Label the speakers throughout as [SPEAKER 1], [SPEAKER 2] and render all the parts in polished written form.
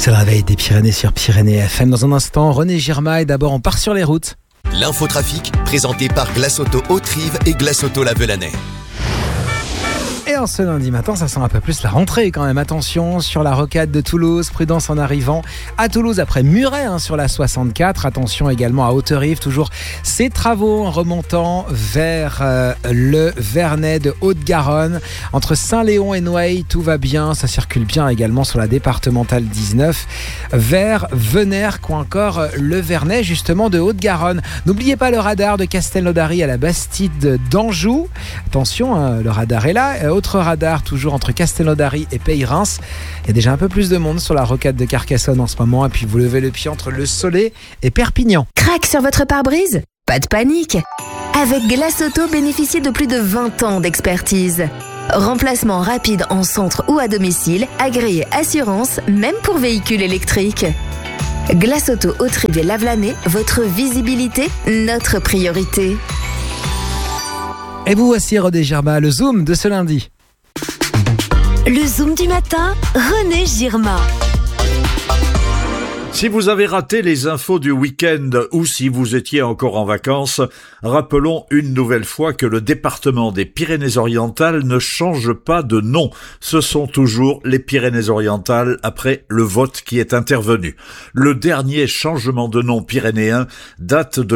[SPEAKER 1] C'est le réveil des Pyrénées sur Pyrénées FM. Dans un instant, René Girma et d'abord on part sur les routes.
[SPEAKER 2] L'infotrafic présenté par Glace Auto Haute-Rive et Glace Auto La Velanais.
[SPEAKER 1] Et en ce lundi matin, ça sent un peu plus la rentrée quand même. Attention sur la rocade de Toulouse, prudence en arrivant à Toulouse après Muret sur la 64. Attention également à Haute-Rive, toujours ces travaux en remontant vers le Vernet de Haute-Garonne. Entre Saint-Léon et Noailles, tout va bien. Ça circule bien également sur la départementale 19 vers Venères ou encore le Vernet justement de Haute-Garonne. N'oubliez pas le radar de Castelnaudary à la Bastide d'Anjou. Attention, le radar est là. Autre radar toujours entre Castelnaudary et Pays-Reims. Il y a déjà un peu plus de monde sur la rocade de Carcassonne en ce moment. Et puis vous levez le pied entre Le Soleil et Perpignan.
[SPEAKER 3] Crac sur votre pare-brise ? Pas de panique. Avec Glace Auto, bénéficiez de plus de 20 ans d'expertise. Remplacement rapide en centre ou à domicile, agréé assurance, même pour véhicules électriques. Glace Auto Haute-Rive et La Velanais, votre visibilité, notre priorité.
[SPEAKER 1] Et vous voici René Girma, le Zoom de ce lundi.
[SPEAKER 3] Le Zoom du matin, René Girma.
[SPEAKER 4] Si vous avez raté les infos du week-end ou si vous étiez encore en vacances, rappelons une nouvelle fois que le département des Pyrénées-Orientales ne change pas de nom. Ce sont toujours les Pyrénées-Orientales après le vote qui est intervenu. Le dernier changement de nom pyrénéen date de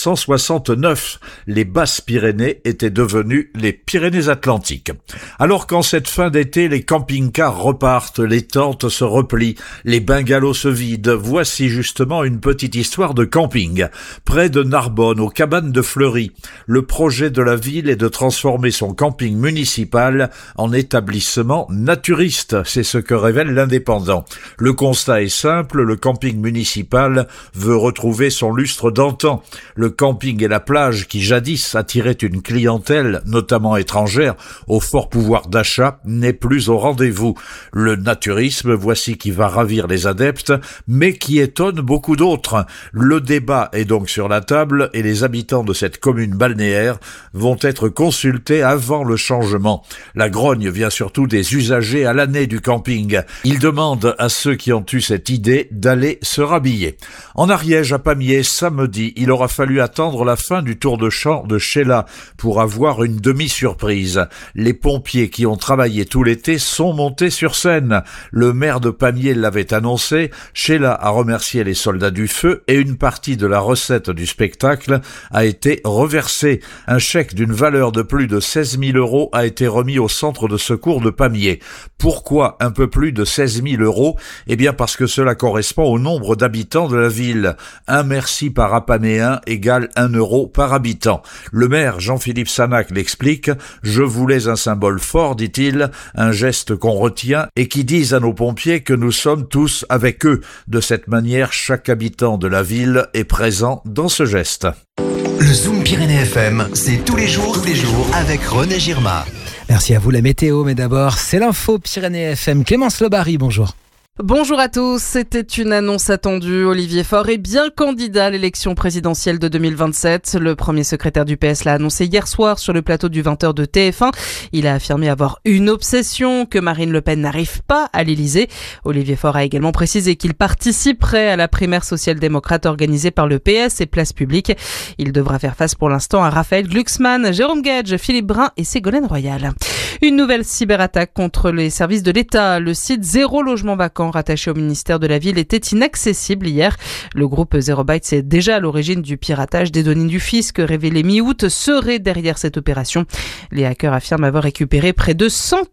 [SPEAKER 4] 1969. Les Basses-Pyrénées étaient devenues les Pyrénées-Atlantiques. Alors qu'en cette fin d'été, les camping-cars repartent, les tentes se replient, les bungalows se vident, voici justement une petite histoire de camping. Près de Narbonne, aux cabanes de Fleury, le projet de la ville est de transformer son camping municipal en établissement naturiste. C'est ce que révèle l'Indépendant. Le constat est simple, le camping municipal veut retrouver son lustre d'antan. Le camping et la plage, qui jadis attiraient une clientèle, notamment étrangère, au fort pouvoir d'achat, n'est plus au rendez-vous. Le naturisme, voici qui va ravir les adeptes, mais qui étonne beaucoup d'autres. Le débat est donc sur la table et les habitants de cette commune balnéaire vont être consultés avant le changement. La grogne vient surtout des usagers à l'année du camping. Ils demandent à ceux qui ont eu cette idée d'aller se rhabiller. En Ariège, à Pamiers, samedi, il aura fallu attendre la fin du tour de chant de Sheila pour avoir une demi-surprise. Les pompiers qui ont travaillé tout l'été sont montés sur scène. Le maire de Pamiers l'avait annoncé. Sheila a remercié les soldats du feu et une partie de la recette du spectacle a été reversée. Un chèque d'une valeur de plus de 16 000 € a été remis au centre de secours de Pamiers. Pourquoi un peu plus de 16 000 €? Eh bien parce que cela correspond au nombre d'habitants de la ville. Un merci par Apaméen égale 1 € par habitant. Le maire Jean-Philippe Sanac l'explique. Je voulais un symbole fort, dit-il, un geste qu'on retient et qui dise à nos pompiers que nous sommes tous avec eux. De cette manière, chaque habitant de la ville est présent dans ce geste.
[SPEAKER 2] Le Zoom Pyrénées FM, c'est tous les jours avec René Girma.
[SPEAKER 1] Merci à vous la météo, mais d'abord c'est l'info Pyrénées FM. Clémence Lobary, bonjour.
[SPEAKER 5] Bonjour à tous, c'était une annonce attendue. Olivier Faure est bien candidat à l'élection présidentielle de 2027. Le premier secrétaire du PS l'a annoncé hier soir sur le plateau du 20h de TF1. Il a affirmé avoir une obsession, que Marine Le Pen n'arrive pas à l'Élysée. Olivier Faure a également précisé qu'il participerait à la primaire social-démocrate organisée par le PS et Place Publique. Il devra faire face pour l'instant à Raphaël Glucksmann, Jérôme Gage, Philippe Brun et Ségolène Royal. Une nouvelle cyberattaque contre les services de l'État. Le site Zéro Logement Vacant, rattaché au ministère de la Ville, était inaccessible hier. Le groupe Zero Bytes est déjà à l'origine du piratage des données du fisc révélé mi-août, serait derrière cette opération. Les hackers affirment avoir récupéré près de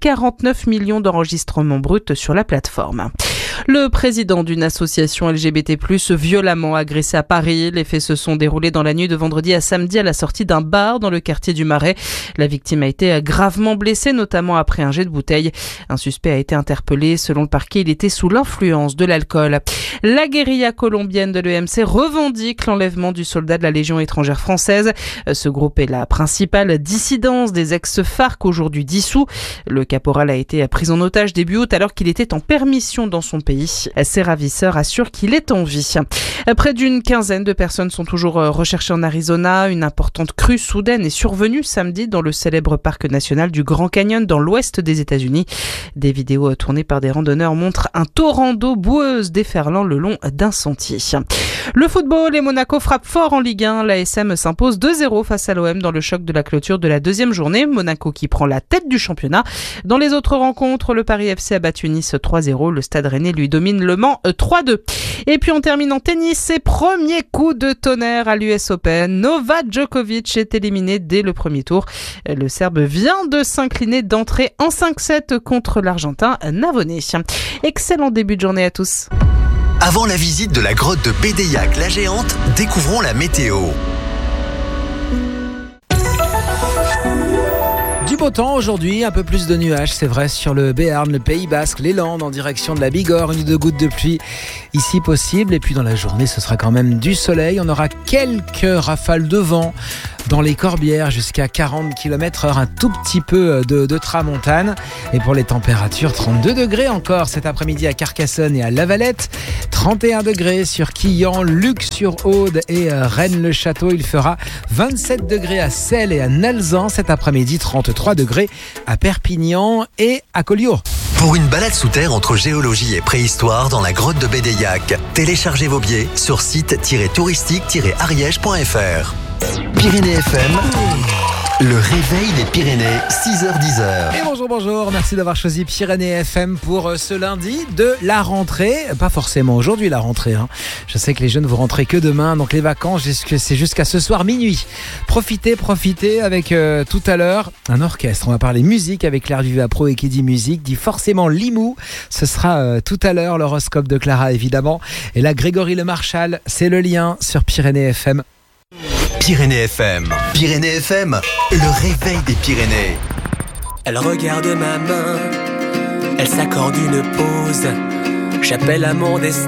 [SPEAKER 5] 149 millions d'enregistrements bruts sur la plateforme. Le président d'une association LGBT+, violemment agressé à Paris. Les faits se sont déroulés dans la nuit de vendredi à samedi à la sortie d'un bar dans le quartier du Marais. La victime a été gravement blessée, notamment après un jet de bouteille. Un suspect a été interpellé. Selon le parquet, il était sous l'influence de l'alcool. La guérilla colombienne de l'EMC revendique l'enlèvement du soldat de la Légion étrangère française. Ce groupe est la principale dissidence des ex-FARC, aujourd'hui dissous. Le caporal a été pris en otage début août alors qu'il était en permission dans son pays. Ses ravisseurs assurent qu'il est en vie. Près d'une quinzaine de personnes sont toujours recherchées en Arizona. Une importante crue soudaine est survenue samedi dans le célèbre parc national du Grand Canyon. Canyon dans l'ouest des États-Unis. Des vidéos tournées par des randonneurs montrent un torrent d'eau boueuse déferlant le long d'un sentier. Le football et Monaco frappe fort en Ligue 1. L'ASM s'impose 2-0 face à l'OM dans le choc de la clôture de la deuxième journée. Monaco qui prend la tête du championnat. Dans les autres rencontres, le Paris FC a battu Nice 3-0. Le Stade Rennais lui domine Le Mans 3-2. Et puis on termine en tennis. Ses premiers coups de tonnerre à l'US Open. Novak Djokovic est éliminé dès le premier tour. Le Serbe vient de s'incliner d'entrée en 5-7 contre l'Argentin Navone. Excellent début de journée à tous.
[SPEAKER 2] Avant la visite de la grotte de Bédéiac la Géante, découvrons la météo.
[SPEAKER 1] Du beau temps aujourd'hui, un peu plus de nuages, c'est vrai, sur le Béarn, le Pays Basque, les Landes en direction de la Bigorre, 1 ou 2 gouttes de pluie ici possible. Et puis dans la journée, ce sera quand même du soleil. On aura quelques rafales de vent dans les Corbières jusqu'à 40 km/h, un tout petit peu de tramontane. Et pour les températures, 32 degrés encore cet après-midi à Carcassonne et à Lavalette, 31 degrés sur Quillan, Luc-sur-Aude et Rennes-le-Château. Il fera 27 degrés à Celles et à Nalzan cet après-midi, 33 degrés à Perpignan et à Collioure.
[SPEAKER 2] Pour une balade sous terre entre géologie et préhistoire dans la grotte de Bédéiac, téléchargez vos billets sur site-touristique-ariège.fr. Pyrénées FM, le réveil des Pyrénées, 6h-10h.
[SPEAKER 1] Et bonjour, merci d'avoir choisi Pyrénées FM pour ce lundi de la rentrée. Pas forcément aujourd'hui la rentrée, hein. Je sais que les jeunes vous rentrez que demain, donc les vacances, c'est jusqu'à ce soir minuit. Profitez avec tout à l'heure un orchestre. On va parler musique avec Claire Duvapro, et qui dit musique dit forcément Limoux. Ce sera tout à l'heure l'horoscope de Clara évidemment. Et là Grégory Le Marchal, c'est le lien sur Pyrénées FM.
[SPEAKER 2] Pyrénées FM, le réveil des Pyrénées.
[SPEAKER 6] Elle regarde ma main, elle s'accorde une pause. J'appelle à mon destin.